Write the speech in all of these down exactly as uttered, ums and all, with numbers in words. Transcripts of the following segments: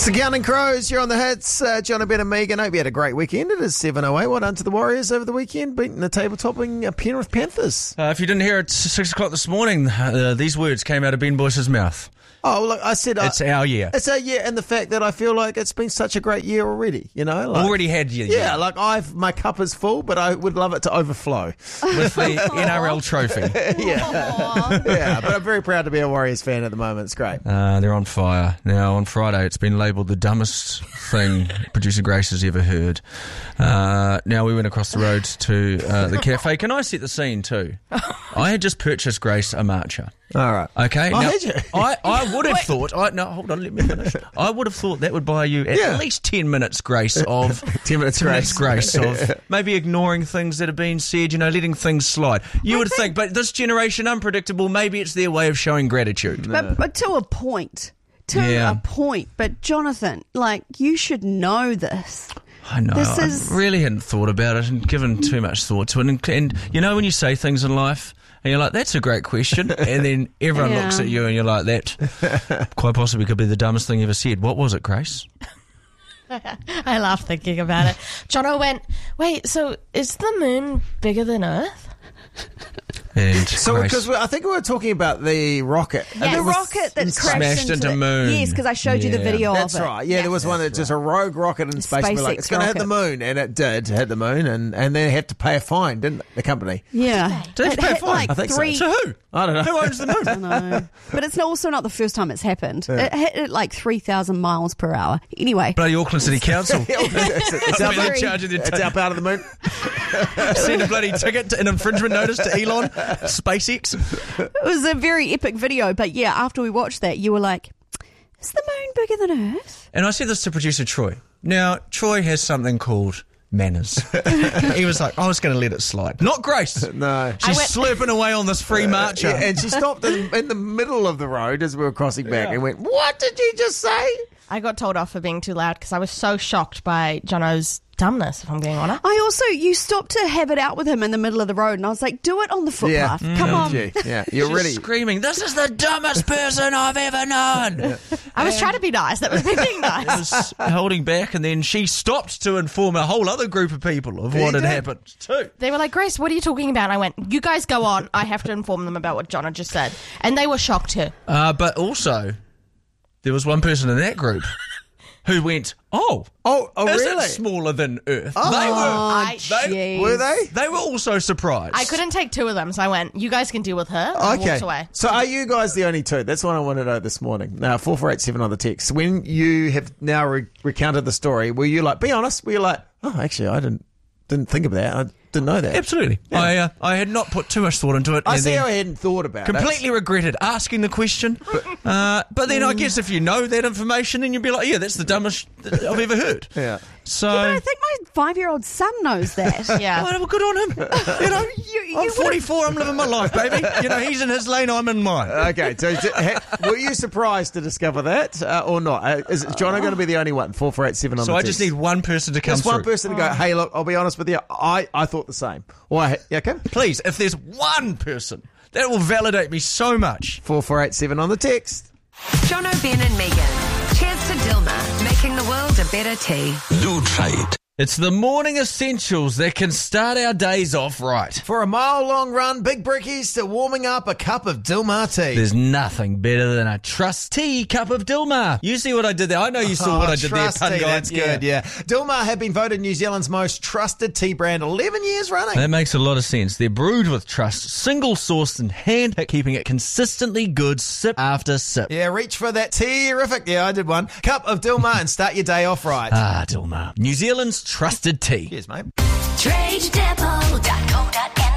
It's the Counting Crows. You're on the hits. Uh, John, Ben and Megan. Hope you had a great weekend. It is seven oh eight. Well done to the Warriors over the weekend, beating the table-topping uh, Penrith Panthers. Uh, if you didn't hear it, six o'clock this morning, uh, these words came out of Ben Boyce's mouth. Oh, look, I said... It's uh, our year. It's our year, and the fact that I feel like it's been such a great year already, you know? Like, Already had your Yeah, year. like I've my cup is full, but I would love it to overflow. With the N R L trophy. yeah. yeah, but I'm very proud to be a Warriors fan at the moment. It's great. Uh, they're on fire. Now, on Friday, it's been labelled the dumbest thing producer Grace has ever heard. Uh, now, we went across the road to uh, the cafe. Can I set the scene, too? I had just purchased Grace a matcha. All right. Okay. Oh, now, had you? I, I would have thought... I, no, hold on, let me finish. I would have thought that would buy you at Yeah. least ten minutes grace of... ten minutes ten minutes grace. grace of maybe ignoring things that have been said, you know, letting things slide. You I would think- think, but this generation, unpredictable, maybe it's their way of showing gratitude. But, but to a point. To Yeah. a point. But Jonathan, like, you should know this. I know. This I is- really hadn't thought about it and given too much thought to it. And, and you know when you say things in life and you're like, that's a great question, and then everyone Yeah. looks at you and you're like, that quite possibly could be the dumbest thing you ever said. What was it, Grace? I laughed thinking about it. Jono went, wait, so is the moon bigger than Earth? And So, Grace, because I think we were talking about the rocket. And The there was- rocket that crashed smashed into the moon. Yes, because I showed you the Yeah. video That's of it. right. Yeah, there was one that's just a rogue rocket in space. And we're like, SpaceX it's going to hit the rocket. moon, and it did hit the moon, and, and they had to pay a fine, didn't the company? Yeah. Did they It pay a hit fine? like I think so. three. So who? I don't know. Who owns the moon? No. But it's also not the first time it's happened. It hit at like three thousand miles per hour. Anyway. Bloody Auckland City Council. it's, it's, our, They're very- charging their it's t- our part of the moon. send a bloody ticket, to, an infringement notice to Elon, SpaceX. It was a very epic video, but yeah, after we watched that, you were like, is the moon bigger than Earth? And I said this to producer Troy. Now, Troy has something called manners. He was like, I was going to let it slide. Not Grace. No. She's went- slurping away on this free marcher. Yeah, and she stopped in, in the middle of the road as we were crossing back and went, what did you just say? I got told off for being too loud because I was so shocked by Jono's dumbness, if I'm being honest. I also, you stopped to have it out with him in the middle of the road, and I was like, do it on the footpath. Come Yeah, on. gee. Yeah, you're She's ready. screaming, this is the dumbest person I've ever known. I was trying to be nice. That was me being nice. Was holding back, and then she stopped to inform a whole other group of people of what had did. happened too. They were like, Grace, what are you talking about? And I went, you guys go on. I have to inform them about what Jono just said. And they were shocked too. Uh, but also, there was one person in that group who went, oh, Oh, oh is really? it smaller than Earth? Oh. They were. I, they- Jeez. Were they? They were also surprised. I couldn't take two of them, so I went, you guys can deal with her. And I Okay. walked away. So are you guys the only two? That's what I wanted to know this morning. Now, four four eight seven on the text. When you have now re- recounted the story, were you like, be honest, were you like, oh, actually, I didn't didn't think of that. I didn't know that. Absolutely. I uh, I had not put too much thought into it. I and see then how I hadn't thought about completely regretted asking the question. Uh, but then I guess if you know that information, then you'd be like, yeah, that's the dumbest I've ever heard. it. Yeah. So, But I think my five-year-old son knows that. Yeah. well, good on him. You know, You- you I'm would've- forty-four, I'm living my life, baby. You know, he's in his lane, I'm in mine. Okay, so d- ha- were you surprised to discover that uh, or not? Uh, is Jono going to be the only one? four four eight seven on So the I text. just need one person to come Just through. one person to go, hey, look, I'll be honest with you, I, I thought the same. Or, I, yeah, okay? Please, if there's one person, that will validate me so much. four four eight seven on the text. Jono, Ben and Megan. Cheers to Dilma, making the world a better tea. Do try it. It's the morning essentials that can start our days off right. For a mile-long run, big brickies to warming up a cup of Dilmah tea. There's nothing better than a trusty cup of Dilmah. You see what I did there? I know you saw what I did there, Trust pun tea, guy. that's good, yeah. Dilmah have been voted New Zealand's most trusted tea brand eleven years running. That makes a lot of sense. They're brewed with trust, single-sourced and hand-picked, keeping it consistently good sip after sip. Yeah, reach for that terrific, yeah, I did one, cup of Dilmah and start your day off right. Ah, Dilmah. New Zealand's trusted tea. Cheers, mate. trade depot dot co dot n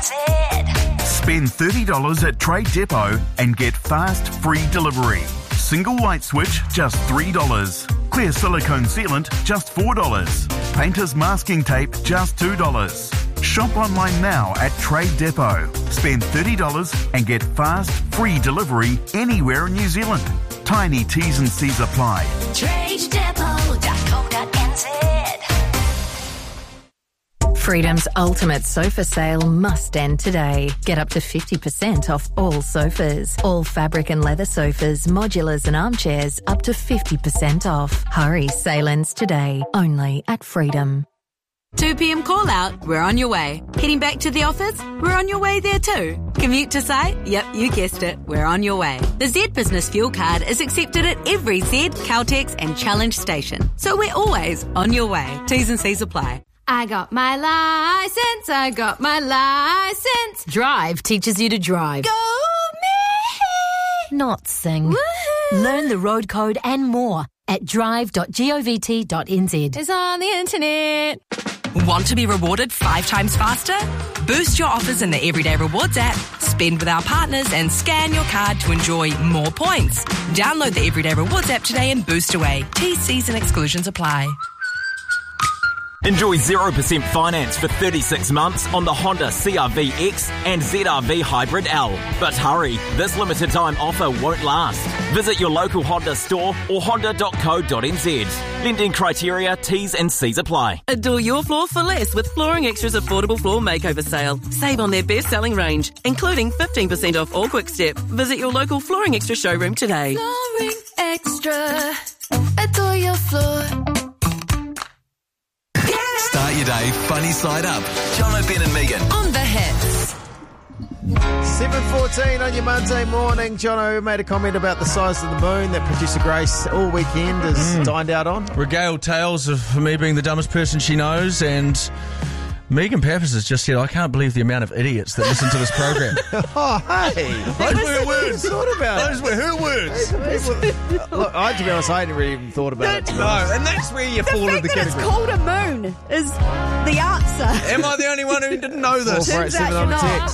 z. Spend thirty dollars at Trade Depot and get fast, free delivery. Single light switch, just three dollars. Clear silicone sealant, just four dollars. Painter's masking tape, just two dollars. Shop online now at Trade Depot. Spend thirty dollars and get fast, free delivery anywhere in New Zealand. Tiny T's and C's apply. trade depot dot co dot n z. Freedom's ultimate sofa sale must end today. Get up to fifty percent off all sofas. All fabric and leather sofas, modulars and armchairs up to fifty percent off. Hurry, sale ends today. Only at Freedom. two p.m. call out, we're on your way. Heading back to the office, we're on your way there too. Commute to site? Yep, you guessed it, we're on your way. The Z Business Fuel Card is accepted at every Z, Caltex and Challenge station. So we're always on your way. T's and C's apply. I got my license, I got my license. Drive teaches you to drive. Go me! Not sing. Woohoo! Learn the road code and more at drive dot govt dot n z. It's on the internet. Want to be rewarded five times faster? Boost your offers in the Everyday Rewards app, spend with our partners and scan your card to enjoy more points. Download the Everyday Rewards app today and boost away. T's, C's and exclusions apply. Enjoy zero percent finance for thirty-six months on the Honda C R V X and Z R V Hybrid L. But hurry, this limited time offer won't last. Visit your local Honda store or honda dot co dot n z. Lending criteria, T's and C's apply. Adore your floor for less with Flooring Extra's affordable floor makeover sale. Save on their best-selling range, including fifteen percent off all Quick Step. Visit your local Flooring Extra showroom today. Flooring Extra. Adore your floor. Start your day funny side up. John O'Ben and Megan. On the hits. seven fourteen on your Monday morning. Jono made a comment about the size of the moon that producer Grace all weekend has mm. dined out on. Regaled tales of me being the dumbest person she knows, and Megan Pappas has just said, I can't believe the amount of idiots that listen to this program. Oh, hey. Those were her words. Thought about Those it. were her words. People, look, I, to be honest, I hadn't really even thought about it. To be No, honest. and that's where you The fall in fact the that it's category. called a moon is the answer. Am I the only one who didn't know this? four four eight seven on the text.